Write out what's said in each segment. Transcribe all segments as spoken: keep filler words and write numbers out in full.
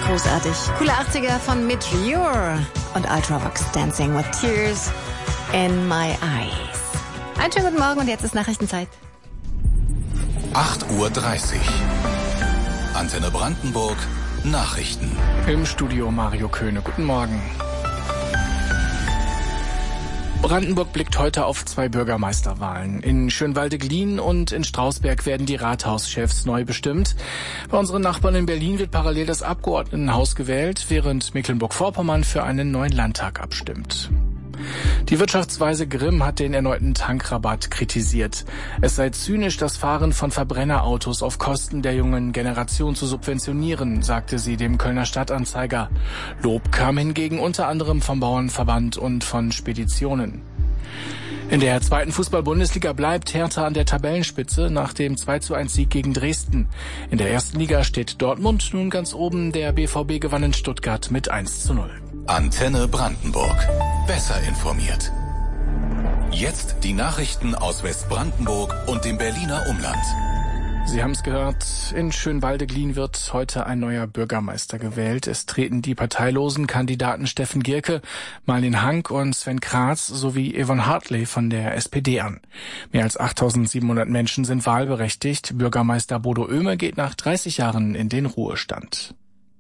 Großartig. Coole achtziger von Meteor und Ultravox, Dancing with Tears in My Eyes. Einen schönen guten Morgen und jetzt ist Nachrichtenzeit. acht Uhr dreißig. Antenne Brandenburg, Nachrichten. Im Studio Mario Köhne. Guten Morgen. Brandenburg blickt heute auf zwei Bürgermeisterwahlen. In Schönwalde-Glien und in Strausberg werden die Rathauschefs neu bestimmt. Bei unseren Nachbarn in Berlin wird parallel das Abgeordnetenhaus gewählt, während Mecklenburg-Vorpommern für einen neuen Landtag abstimmt. Die Wirtschaftsweise Grimm hat den erneuten Tankrabatt kritisiert. Es sei zynisch, das Fahren von Verbrennerautos auf Kosten der jungen Generation zu subventionieren, sagte sie dem Kölner Stadtanzeiger. Lob kam hingegen unter anderem vom Bauernverband und von Speditionen. In der zweiten Fußball-Bundesliga bleibt Hertha an der Tabellenspitze nach dem zwei zu eins Sieg gegen Dresden. In der ersten Liga steht Dortmund nun ganz oben, der B V B gewann in Stuttgart mit eins zu null. Antenne Brandenburg. Besser informiert. Jetzt die Nachrichten aus Westbrandenburg und dem Berliner Umland. Sie haben es gehört, in Schönwalde-Glien wird heute ein neuer Bürgermeister gewählt. Es treten die parteilosen Kandidaten Steffen Gierke, Marlin Hank und Sven Kratz sowie Yvonne Hartley von der S P D an. Mehr als achttausendsiebenhundert Menschen sind wahlberechtigt. Bürgermeister Bodo Oehme geht nach dreißig Jahren in den Ruhestand.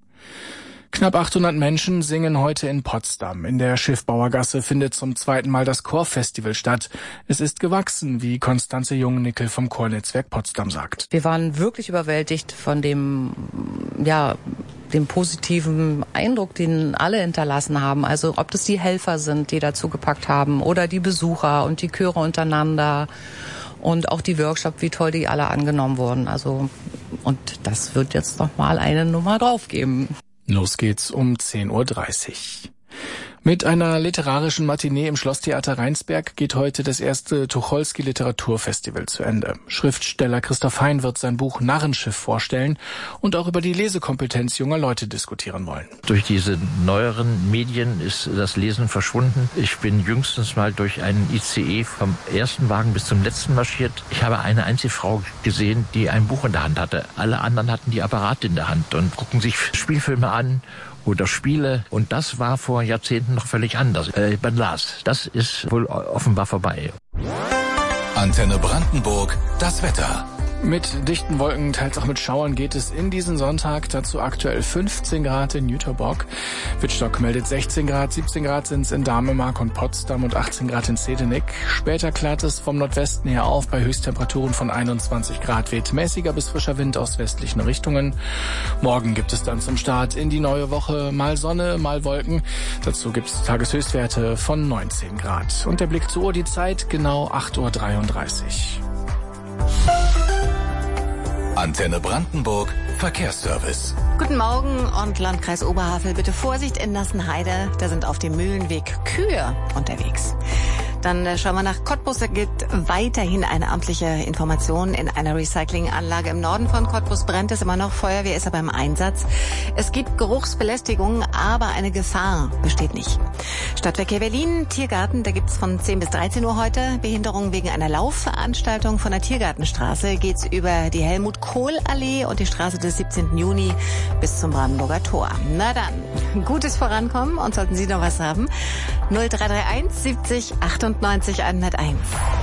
Knapp achthundert Menschen singen heute in Potsdam. In der Schiffbauergasse findet zum zweiten Mal das Chorfestival statt. Es ist gewachsen, wie Konstanze Jungnickel vom Chornetzwerk Potsdam sagt. Wir waren wirklich überwältigt von dem, ja, dem positiven Eindruck, den alle hinterlassen haben. Also ob das die Helfer sind, die dazu gepackt haben, oder die Besucher und die Chöre untereinander und auch die Workshop, wie toll die alle angenommen wurden. Also, und das wird jetzt noch mal eine Nummer drauf geben. Los geht's um zehn Uhr dreißig. Mit einer literarischen Matinee im Schlosstheater Rheinsberg geht heute das erste Tucholsky-Literaturfestival zu Ende. Schriftsteller Christoph Hein wird sein Buch Narrenschiff vorstellen und auch über die Lesekompetenz junger Leute diskutieren wollen. Durch diese neueren Medien ist das Lesen verschwunden. Ich bin jüngstens mal durch einen I C E vom ersten Wagen bis zum letzten marschiert. Ich habe eine einzige Frau gesehen, die ein Buch in der Hand hatte. Alle anderen hatten die Apparate in der Hand und gucken sich Spielfilme an oder Spiele. Und das war vor Jahrzehnten noch völlig anders. Äh, man las. Das ist wohl offenbar vorbei. Antenne Brandenburg, das Wetter. Mit dichten Wolken, teils auch mit Schauern geht es in diesen Sonntag. Dazu aktuell fünfzehn Grad in Jüterbock. Wittstock meldet sechzehn Grad, siebzehn Grad sind es in Damemark und Potsdam und achtzehn Grad in Zehdenick. Später klart es vom Nordwesten her auf bei Höchsttemperaturen von einundzwanzig Grad. Weht mäßiger bis frischer Wind aus westlichen Richtungen. Morgen gibt es dann zum Start in die neue Woche mal Sonne, mal Wolken. Dazu gibt es Tageshöchstwerte von neunzehn Grad. Und der Blick zur Uhr, die Zeit, genau acht Uhr dreiunddreißig. Antenne Brandenburg, Verkehrsservice. Guten Morgen und Landkreis Oberhavel. Bitte Vorsicht in Nassenheide. Da sind auf dem Mühlenweg Kühe unterwegs. Dann äh, schauen wir nach Cottbus. Da gibt weiterhin eine amtliche Information. In einer Recyclinganlage im Norden von Cottbus brennt es immer noch. Feuerwehr ist aber im Einsatz. Es gibt Geruchsbelästigung, aber eine Gefahr besteht nicht. Stadtverkehr Berlin, Tiergarten, da gibt's von zehn bis dreizehn Uhr heute Behinderung wegen einer Laufveranstaltung. Von der Tiergartenstraße geht's über die Helmut-Kohl-Allee und die Straße des siebzehnten Juni bis zum Brandenburger Tor. Na dann, gutes Vorankommen, und sollten Sie noch was haben, null drei drei eins siebzig achtundneunzig hunderteins.